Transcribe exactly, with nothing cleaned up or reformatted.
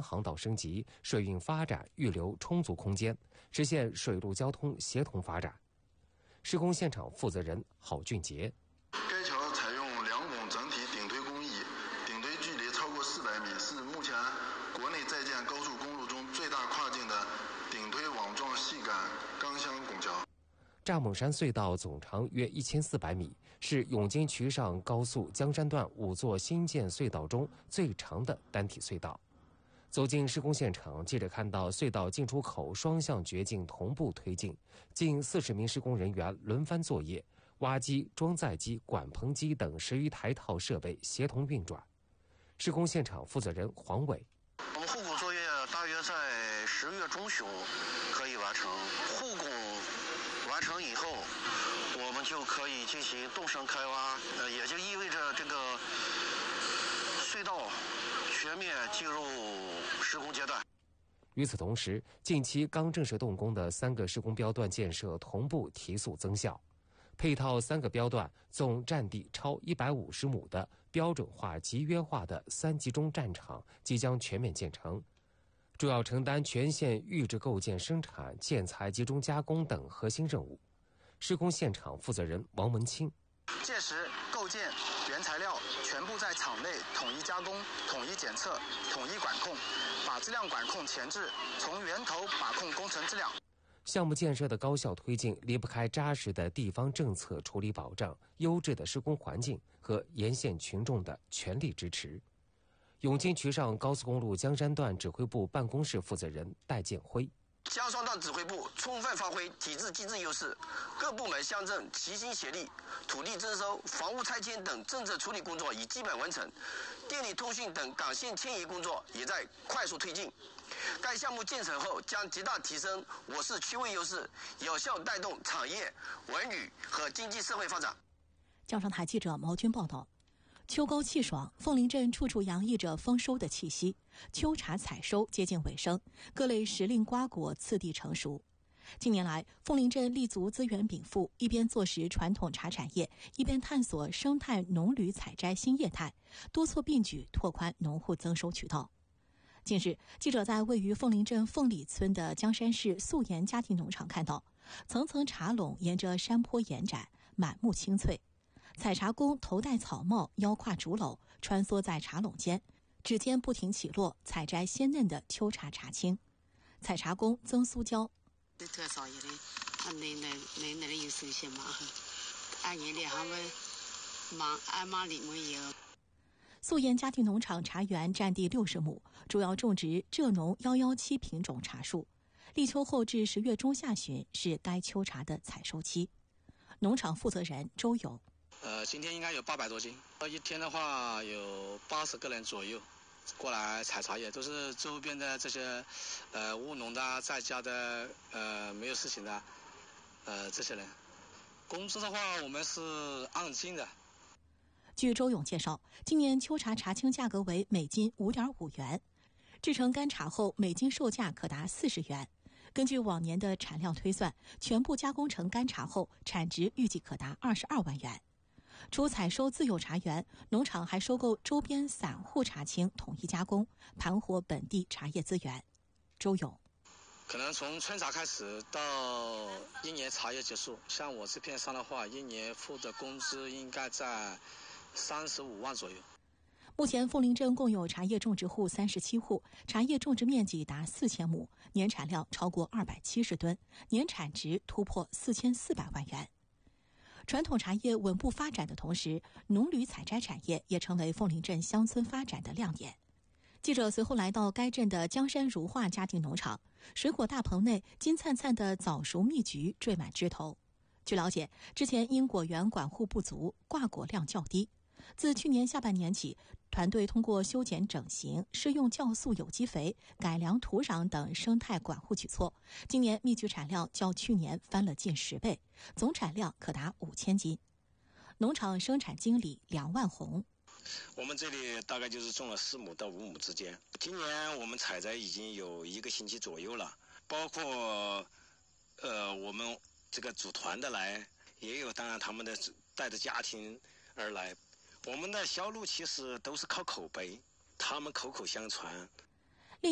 航道升级，水运发展预留充足空间，实现水陆交通协同发展。施工现场负责人郝俊杰： 该桥采用两拱整体顶推工艺，顶推距离超过四百米，是目前国内在建高速公路中最大跨境的顶推网状细杆钢箱拱桥。 蚱蜢山隧道总长约一千四百米，是永金渠上高速江山段五座新建隧道中最长的单体隧道。走进施工现场，记者看到隧道进出口双向掘进同步推进，近四十名施工人员轮番作业，挖机、装载机、管棚机等十余台套设备协同运转。施工现场负责人黄伟： 我们护拱作业大约在十月中旬可以完成，护拱完成以后，我们就可以进行动绳开挖，呃，也就意味着这个隧道全面进入施工阶段。 与此同时，近期刚正式动工的三个施工标段建设同步提速增效，配套三个标段总占地超一百五十亩的标准化集约化的三集中战场即将全面建成，主要承担全线预制构件生产、建材集中加工等核心任务。施工现场负责人王文清： 届时构件、原材料全部在厂内统一加工、统一检测、统一管控，把质量管控前置，从源头把控工程质量。 项目建设的高效推进离不开扎实的地方政策处理保障、优质的施工环境和沿线群众的全力支持。永金渠上高速公路江山段指挥部办公室负责人戴建辉： 江双段指挥部充分发挥体制机制优势，各部门乡镇齐心协力，土地征收、房屋拆迁等政策处理工作已基本完成，电力通讯等港线迁移工作也在快速推进。该项目建成后，将极大提升我市区位优势，有效带动产业、文旅和经济社会发展。 江上台记者毛军报道。秋高气爽，凤林镇处处洋溢着丰收的气息。秋茶采收接近尾声，各类时令瓜果次第成熟。近年来，凤林镇立足资源禀赋，一边坐实传统茶产业，一边探索生态农旅采摘新业态，多措并举，拓宽农户增收渠道。近日，记者在位于凤林镇凤里村的江山市素颜家庭农场看到，层层茶垄沿着山坡延展，满目青翠。采茶工头戴草帽，腰挎竹篓，穿梭在茶垄间，指尖不停起落，采摘鲜嫩的秋茶茶青。采茶工曾苏娇： 特少一点，那那那那里有时间忙，俺爷俩他们忙，俺忙里没有。 素颜家庭农场茶园占地六十亩，主要种植浙农幺幺七品种茶树。立秋后至十月中下旬是该秋茶的采收期。农场负责人周勇： 呃，今天应该有八百多斤，一天的话有八十个人左右过来采茶叶，都是周边的这些呃务农的，在家的呃没有事情的呃这些人。工资的话，我们是按斤的。 据周勇介绍，今年秋茶茶青价格为每斤五点五元，制成干茶后每斤售价可达四十元。根据往年的产量推算，全部加工成干茶后，产值预计可达二十二万元。除采收自有茶园，农场还收购周边散户茶青统一加工，盘活本地茶叶资源。周勇： 可能从春茶开始到一年茶叶结束，像我这片上的话，一年付的工资应该在三十五万左右。 目前凤林镇共有茶叶种植户三十七户，茶叶种植面积达四千亩，年产量超过二百七十吨，年产值突破四千四百万元。传统茶叶稳步发展的同时，农旅采摘产业也成为凤林镇乡村发展的亮点。记者随后来到该镇的江山如画家庭农场，水果大棚内金灿灿的早熟蜜橘缀满枝头。据了解，之前因果园管护不足，挂果量较低。自去年下半年起，团队通过修剪整形、施用酵素有机肥、改良土壤等生态管护举措，今年蜜橘产量较去年翻了近十倍，总产量可达五千斤。农场生产经理梁万红： 我们这里大概就是种了四亩到五亩之间，今年我们采摘已经有一个星期左右了，包括呃我们这个组团的来，也有当然他们的带着家庭而来。我们的销路其实都是靠口碑，他们口口相传，